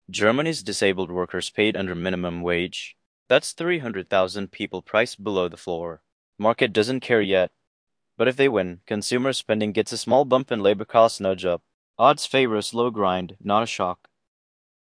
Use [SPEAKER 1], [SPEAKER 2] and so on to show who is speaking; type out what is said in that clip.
[SPEAKER 1] Germany's disabled workers paid under minimum wage. That's 300,000 people priced below the floor. Market doesn't care yet, but if they win, consumer spending gets a small bump and labor costs nudge up. Odds favor a slow grind, not a shock.